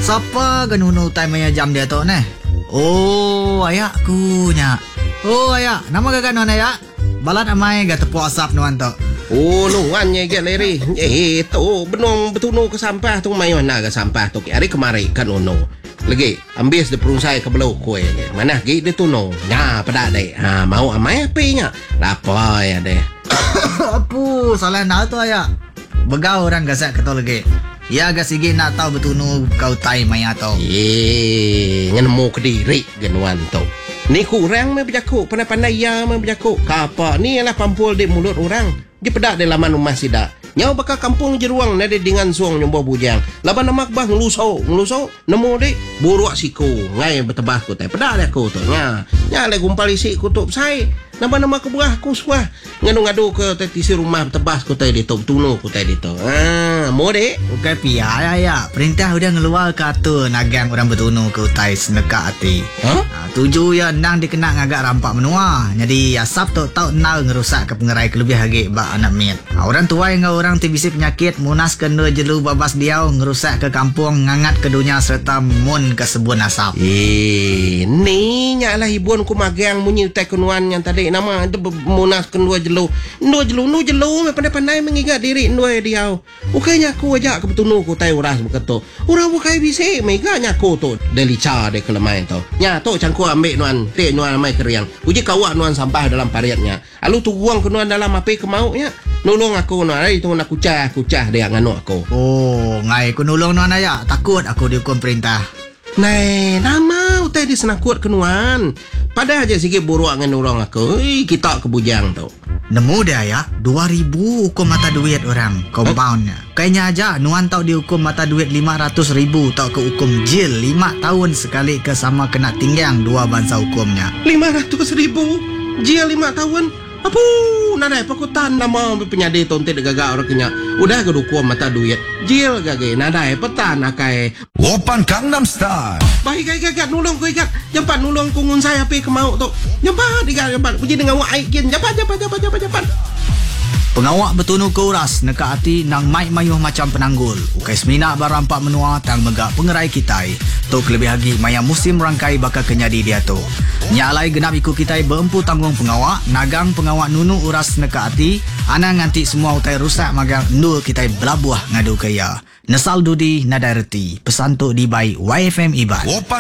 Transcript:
Siapa genunu time maya jam dia tu ne? Oh, ayakku nya. Oh, ayak. Nama gagan nuan ayak? Balat amai ga tepuk asap nuan tu. Oh, nuan nya get leri. Tu benong betunu ke sampah tu mai mana ke sampah tu. Hari kemari kan ono. Lagi ambis de perungsai ke belau kue. Mana gi de tuno. Nya pada dek. Ha mau amai api nya. Lapa ya deh. Apu, salah nak tu ayak. Begau orang gasak ketol lagi. Ya agak sigi nak tahu betunu kau tai maya tau. Ngenemu ke diri genuan tu. Ni kurang me berjakuk, pandai-pandai ya me berjakuk. Kapa ni ialah pampul di mulut orang. Dia pedak di laman rumah sidak. Nyau bakal kampung jeruang nade dengan suang nyombo bujang. Laban namak bah ngelusau, nemu dek buruak siku. Ngai betebah ku teh. Pedak dah ku tu. Nya le gumpal isi kutup sai. Nama ke buah ku suah. Ngadu-ngadu ke tisi rumah betebas ku teh ditok tunu ku teh ditok. Mau dek. Bukan pia ya. Perintah udah ngeluar kata nagang orang betunu ke utai seneka hati. Tuju ya nang dikena ngagak rampak menua. Jadi asap tu tau nal ngerusak ke pengerai kelebih hagi bak anak miet. Orang tua yang orang tibisi penyakit munas kena jelu babas diau ngerusak ke kampung ngangat ke dunia serta mun ke sebun asap. Ni nyalah hibun ku magang munyi utai kenuan yang tadi nama itu munas kendua jelu. Nu jelu pandai-pandai mengingat diri ndua diau. Ukainya aku ajak ke betunu ku tai uras beketo. Urang bukai bisi meganya ku tu delica de kelemai tu. Nya tu cangku ambil nuan te nuan mai keriang. Uji kawak nuan sampah dalam pariatnya. Alu tu buang ke nuan dalam api ke mau nya. Nulung aku nuan ai tu nak kucah dia nganu aku. Oh, ngai ku nulung nuan aya. Takut aku dihukum perintah. Nai, nama utai di senakut kenuan. Pada aja sikit buruak dengan orang aku. Kita ke bujang tu. Nemu dia ya, 2,000 hukum mata duit orang, compoundnya. Kayaknya aja, nuan tau dihukum mata duit 500,000 tau ke hukum jil 5 tahun sekali ke sama kena tinggang 2 bangsa hukumnya. 500,000? Jil 5 tahun? Apa? Nadai pakutan nama penyadi tonte gagak orang kenya. Udah kedukuam mata duit. Jil gage nadai petan akai. Open Gangnam Style. Baik gagak nulung ku ikat. Jampan nulung ku ngun saya api ke mau tu. Jampan jampan. Uji dengan wak aikin. Jampan. Pengawak betunu ke uras neka hati nang mai mayuh macam penanggul. Ukai semina barampak menua tang megak pengerai kitai. Tok lebih lagi maya musim rangkai bakal kenyadi dia tu. Nyalai genap ikut kitai berempu tanggung pengawak. Nagang pengawak nunu uras neka hati. Ana nganti semua utai rusak magang nul kitai belabuah ngadu kaya. Nesal dudi nadai reti. Pesan tu di by YFM Iban.